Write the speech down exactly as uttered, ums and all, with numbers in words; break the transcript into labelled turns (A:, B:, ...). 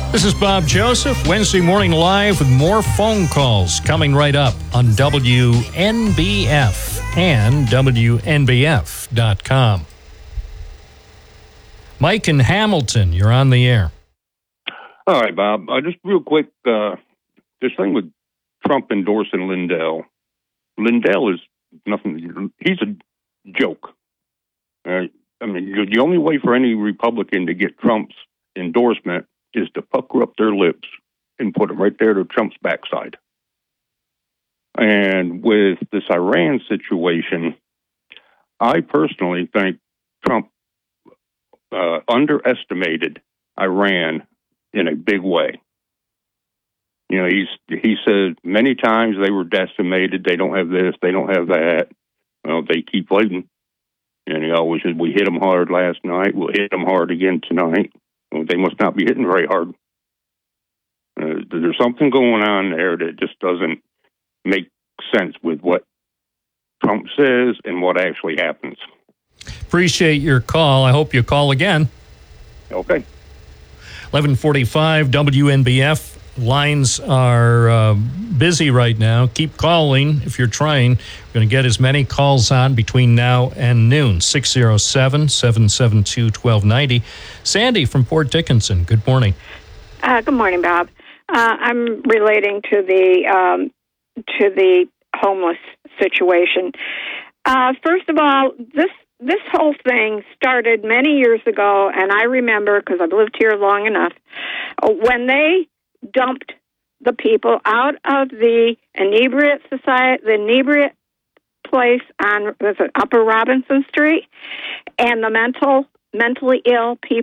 A: This is Bob Joseph, Wednesday Morning Live with more phone calls coming right up on W N B F and W N B F dot com. Mike in Hamilton, you're on the air.
B: All right, Bob. Uh, just real quick, uh, this thing with Trump endorsing Lindell. Lindell is nothing. He's a joke. Uh, I mean, the only way for any Republican to get Trump's endorsement is to pucker up their lips and put them right there to Trump's backside. And with this Iran situation, I personally think Trump uh, underestimated Iran in a big way. You know, he's he said many times they were decimated. They don't have this. They don't have that. Well, they keep fighting. And he always said, we hit them hard last night. We'll hit them hard again tonight. Well, they must not be hitting very hard. Uh, there's something going on there that just doesn't make sense with what Trump says and what actually happens.
A: Appreciate your call. I hope you call again.
B: Okay.
A: eleven forty-five W N B F. Lines are uh, busy right now. Keep calling if you're trying. We're going to get as many calls on between now and noon. six oh seven, seven seven two, one two nine oh. Sandy from Port Dickinson, good morning.
C: Uh, good morning, Bob. Uh, I'm relating to the um, to the homeless situation. Uh, first of all, this this whole thing started many years ago, and I remember, because I've lived here long enough, when they dumped the people out of the inebriate society, the inebriate place on was it Upper Robinson Street, and the mental mentally ill people